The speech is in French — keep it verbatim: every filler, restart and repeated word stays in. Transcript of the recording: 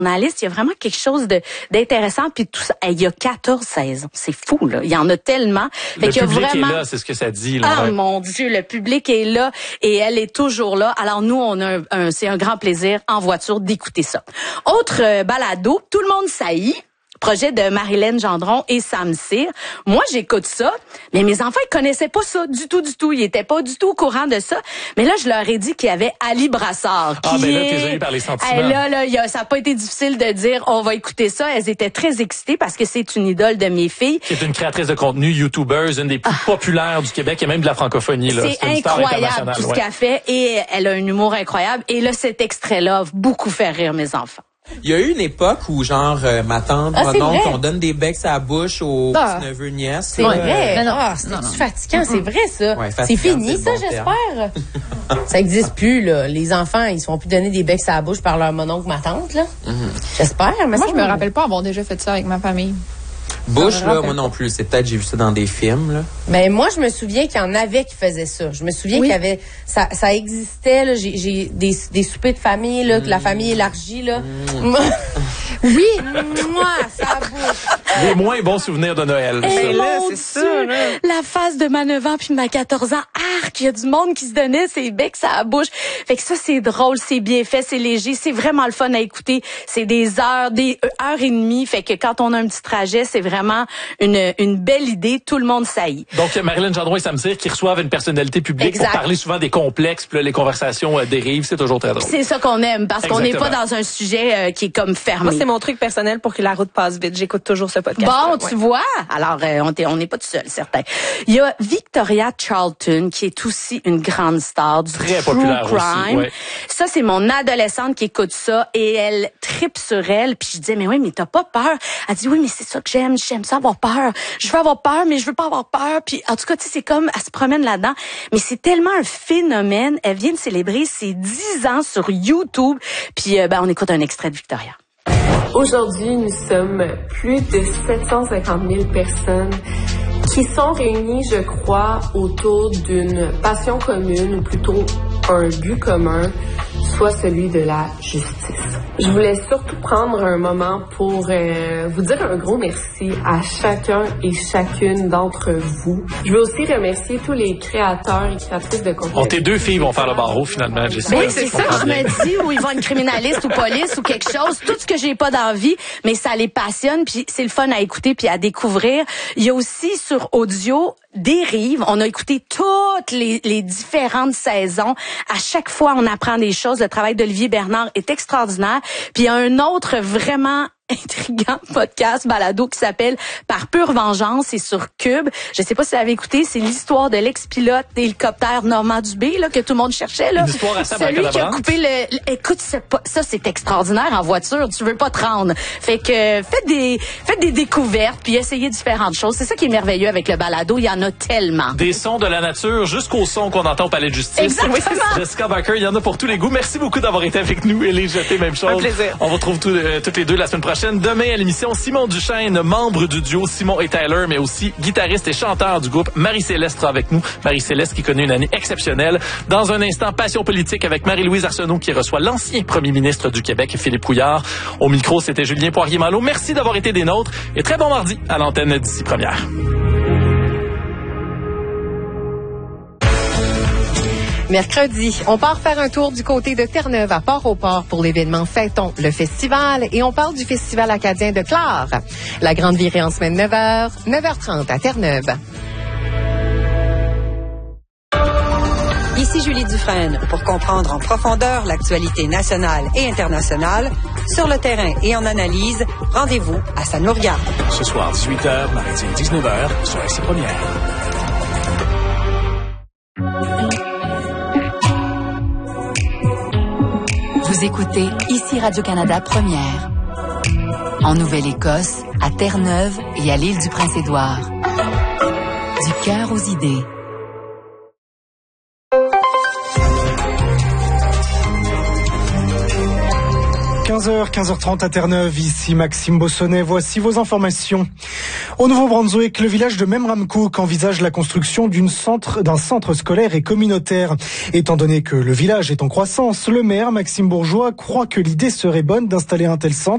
journaliste, il y a vraiment quelque chose de d'intéressant, puis tout ça. Il y a quatorze saisons, c'est fou là. Il y en a tellement. Fait le qu'il y a public vraiment... est là, c'est ce que ça dit. Là, ah ouais. mon Dieu, le public est là et elle est toujours là. Alors nous, on a un, un c'est un grand plaisir en voiture d'écouter ça. Autre euh, balado, tout le monde saillit. Projet de Marilyn Gendron et Sam Cyr. Moi, j'écoute ça, mais mes enfants, ils connaissaient pas ça du tout, du tout. Ils étaient pas du tout au courant de ça. Mais là, je leur ai dit qu'il y avait Ali Brassard. Qui ah, ben là, est... t'es eu par les sentiments. Hey, là, là, y a, ça n'a pas été difficile de dire, on va écouter ça. Elles étaient très excitées parce que c'est une idole de mes filles. Qui est une créatrice de contenu, YouTuber, une des plus ah. populaires du Québec et même de la francophonie. Là. C'est, c'est incroyable tout ce ouais. qu'elle fait et elle a un humour incroyable. Et là, cet extrait-là a beaucoup fait rire mes enfants. Il y a eu une époque où, genre, euh, ma tante, ah, mon oncle, on donne des becs à la bouche aux ah. petits neveux nièces. C'est là, vrai. Euh... Non, non, ah, c'est fatigant, c'est vrai, ça. Ouais, c'est fini, c'est ça, bon j'espère. Ça existe plus, là. Les enfants, ils se font plus donner des becs à la bouche par leur mononcle, ma tante, là. Mm-hmm. J'espère, mais moi, ça, je me rappelle pas avoir déjà fait ça avec ma famille. Bouche, là, moi non plus. C'est peut-être, j'ai vu ça dans des films, là. Mais moi, je me souviens qu'il y en avait qui faisaient ça. Je me souviens oui. qu'il y avait, ça, ça existait, là. J'ai, j'ai des, des soupers de famille, là, mmh. que la famille élargie, là. Mmh. Oui, moi, ça bouge. Les moins bons souvenirs de Noël. Et là, c'est ça, là. La face de ma neuf ans puis de ma quatorze ans. Arc, il y a du monde qui se donnait ses becs à la bouche. Fait que ça, c'est drôle, c'est bien fait, c'est léger, c'est vraiment le fun à écouter. C'est des heures, des heures et demie. Fait que quand on a un petit trajet, c'est vraiment une, une belle idée. Tout le monde saillit. Donc, Marilyn Gendron et Sam Cyr qui reçoivent une personnalité publique exact. Pour parler souvent des complexes, puis là, les conversations euh, dérivent, c'est toujours très drôle. C'est ça qu'on aime, parce Exactement. Qu'on n'est pas dans un sujet euh, qui est comme fermé. Moi, c'est mon truc personnel pour que la route passe vite. J'écoute toujours ce podcast. Bon, ouais. tu vois? Alors, euh, on n'est on n'est pas tout seul, certain. Il y a Victoria Charlton, qui est aussi une grande star du très true populaire crime. Aussi, ouais. Ça, c'est mon adolescente qui écoute ça et elle tripe sur elle. Puis je disais, mais oui, mais t'as pas peur? Elle dit, oui, mais c'est ça que j'aime. J'aime ça avoir peur. Je veux avoir peur, mais je veux pas avoir peur. Puis en tout cas, tu sais, c'est comme, elle se promène là-dedans. Mais c'est tellement un phénomène. Elle vient de célébrer ses dix ans sur YouTube. Puis euh, ben, on écoute un extrait de Victoria. Aujourd'hui, nous sommes plus de sept cent cinquante mille personnes qui sont réunies, je crois, autour d'une passion commune, ou plutôt un but commun, soit celui de la justice. Je voulais surtout prendre un moment pour euh, vous dire un gros merci à chacun et chacune d'entre vous. Je veux aussi remercier tous les créateurs et créatrices de contenu. Bon, tes deux filles vont faire le barreau, finalement, Jessica. Oui, c'est ça que je me dis, où ils vont être criminalistes ou police ou quelque chose. Tout ce que j'ai pas d'envie, mais ça les passionne, puis c'est le fun à écouter puis à découvrir. Il y a aussi sur audio Dérive. On a écouté toutes les, les différentes saisons. À chaque fois, on apprend des choses. Le travail d'Olivier Bernard est extraordinaire. Puis il y a un autre vraiment intriguant podcast balado qui s'appelle Par pure vengeance, c'est sur Cube. Je sais pas si vous l'avez écouté, c'est l'histoire de l'ex-pilote d'hélicoptère Normand Dubé là que tout le monde cherchait là. L'histoire à celui qui a coupé le, le écoute c'est pas, ça c'est extraordinaire en voiture, tu veux pas te rendre. Fait que faites des faites des découvertes puis essayez différentes choses. C'est ça qui est merveilleux avec le balado, il y en a tellement. Des sons de la nature jusqu'au son qu'on entend au palais de justice. Exactement. Jessica Barker, il y en a pour tous les goûts. Merci beaucoup d'avoir été avec nous et les jeter même chose. Un plaisir. On vous retrouve tous, euh, toutes les deux la semaine prochaine. Demain à l'émission, Simon Duchesne, membre du duo Simon et Tyler, mais aussi guitariste et chanteur du groupe. Marie-Céleste sera avec nous. Marie-Céleste qui connaît une année exceptionnelle. Dans un instant, Passion politique avec Marie-Louise Arsenault qui reçoit l'ancien premier ministre du Québec, Philippe Couillard. Au micro, c'était Julien Poirier-Malo. Merci d'avoir été des nôtres et très bon mardi à l'antenne d'ici première. Mercredi, on part faire un tour du côté de Terre-Neuve à Port-au-Port pour l'événement Fêtons le Festival et on parle du Festival acadien de Clare. La grande virée en semaine neuf heures, neuf heures trente à Terre-Neuve. Ici Julie Dufresne pour comprendre en profondeur l'actualité nationale et internationale. Sur le terrain et en analyse, rendez-vous à Ça nous regarde. Ce soir, dix-huit heures, mardi dix-neuf heures, sur S C Première. Vous écoutez ici Radio-Canada Première. En Nouvelle-Écosse, à Terre-Neuve et à l'île du Prince-Édouard. Du cœur aux idées. quinze heures, quinze heures trente à Terre-Neuve, ici Maxime Bossonnet. Voici vos informations. Au Nouveau-Brunswick, le village de Memramcook envisage la construction d'une centre, d'un centre scolaire et communautaire. Étant donné que le village est en croissance, le maire Maxime Bourgeois croit que l'idée serait bonne d'installer un tel centre